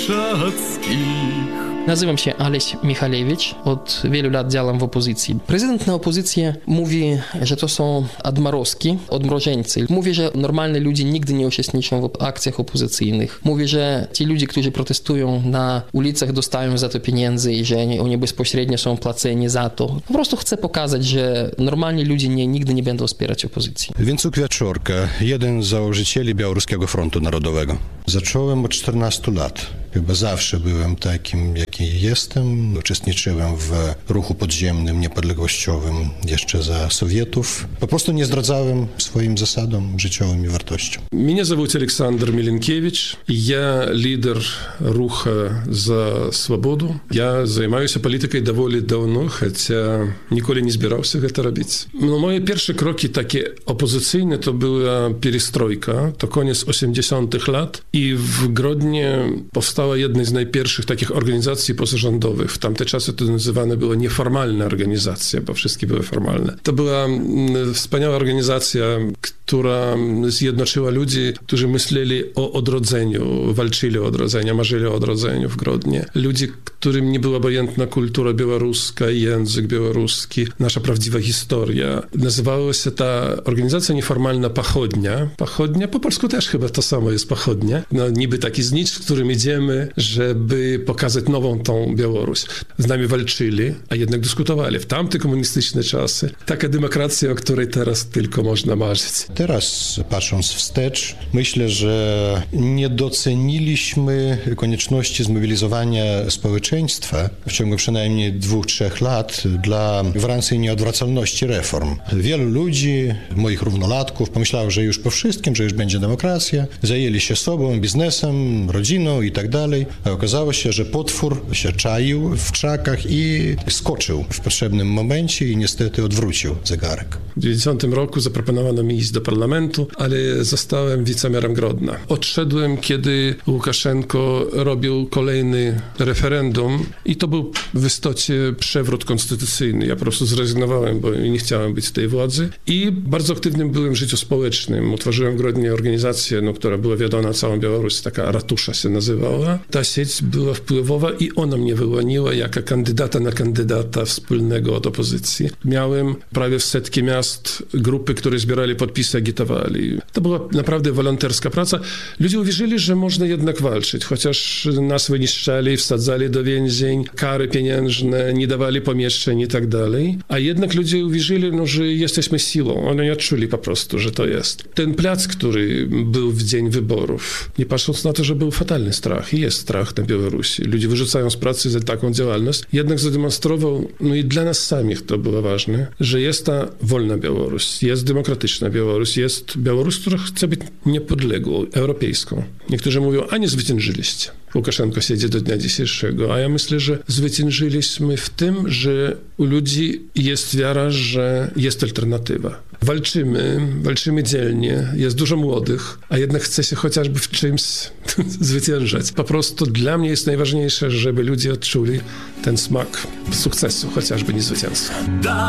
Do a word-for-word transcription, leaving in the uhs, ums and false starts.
Nazywam się Aleś Michalewicz, od wielu lat działam w opozycji. Prezydent na opozycję mówi, że to są odmrozki, odmrożeńcy. Mówi, że normalni ludzie nigdy nie uczestniczą w akcjach opozycyjnych. Mówi, że ci ludzie, którzy protestują na ulicach, dostają za to pieniędzy i że oni bezpośrednio są płaceni za to. Po prostu chce pokazać, że normalni ludzie nie, nigdy nie będą wspierać opozycji. Więcuk Wieczorka, jeden z założycieli Białoruskiego Frontu Narodowego. Zacząłem od czternastu lat. Chyba zawsze byłem takim, jaki jestem. Uczestniczyłem w ruchu podziemnym, niepodległościowym jeszcze za Sowietów. Po prostu nie zdradzałem swoim zasadom, życiowym i wartościom. Меня зовут Александр Миленкевич. Я лидер руха за свободу. Я займаюся політикою доволі давно, хоча ніколи не збирався гэта робіць. No, moje pierwsze kroki takie opozycyjne to była perestrojka, to koniec osiemdziesiątych lat i w Grodnie powstała jedna z najpierwszych takich organizacji pozarządowych. W tamte czasy to nazywane było nieformalna organizacja, bo wszystkie były formalne. To była wspaniała organizacja, która zjednoczyła ludzi, którzy myśleli o odrodzeniu, walczyli o odrodzenie, marzyli o odrodzeniu w Grodnie. Ludzi, którym nie była obojętna kultura białoruska, język białoruski, nasza prawdziwa historia. Nazywała się ta organizacja nieformalna Pochodnia. Pochodnia, po polsku też chyba to samo jest Pochodnia. No niby taki znicz, w którym idziemy, żeby pokazać nową tą Białoruś. Z nami walczyli, a jednak dyskutowali. W tamte komunistyczne czasy taka demokracja, o której teraz tylko można marzyć. Teraz, patrząc wstecz, myślę, że nie doceniliśmy konieczności zmobilizowania społeczeństwa w ciągu przynajmniej dwóch, trzech lat dla gwarancji nieodwracalności reform. Wielu ludzi, moich równolatków, pomyślało, że już po wszystkim, że już będzie demokracja, zajęli się sobą, biznesem, rodziną i tak dalej, a okazało się, że potwór się czaił w krzakach i skoczył w potrzebnym momencie i niestety odwrócił zegarek. W dziewięćdziesiątym roku zaproponowano mi iść do parlamentu, ale zostałem wicemerem Grodna. Odszedłem, kiedy Łukaszenko robił kolejny referendum i to był w istocie przewrót konstytucyjny. Ja po prostu zrezygnowałem, bo nie chciałem być w tej władzy i bardzo aktywnym byłem w życiu społecznym. Utworzyłem w Grodnie organizację, no, która była wiodona na całą Białoruś, taka ratusza się nazywała. Ta sieć była wpływowa i ona mnie wyłoniła jako kandydata na kandydata wspólnego od opozycji. Miałem prawie w setki miast grupy, które zbierali podpisy, agitowali. To była naprawdę wolonterska praca. Ludzie uwierzyli, że można jednak walczyć, chociaż nas wyniszczali, wsadzali do więzień, kary pieniężne, nie dawali pomieszczeń i tak dalej. A jednak ludzie uwierzyli, no, że jesteśmy siłą. Oni odczuli po prostu, że to jest. Ten plac, który był w dzień wyborów, nie patrząc na to, że był fatalny strach i jest strach na Białorusi. Ludzie wyrzucają z pracy za taką działalność. Jednak zademonstrował, no i dla nas samych to było ważne, że jest ta wolna Białoruś, jest demokratyczna Białoruś, jest Białoruś, która chce być niepodległą, europejską. Niektórzy mówią, a nie zwyciężyliście. Łukaszenko siedzi do dnia dzisiejszego, a ja myślę, że zwyciężyliśmy w tym, że u ludzi jest wiara, że jest alternatywa. Walczymy, walczymy dzielnie, jest dużo młodych, a jednak chce się chociażby w czymś zwyciężać. Po prostu dla mnie jest najważniejsze, żeby ludzie odczuli ten smak sukcesu, chociażby nie zwycięstwa.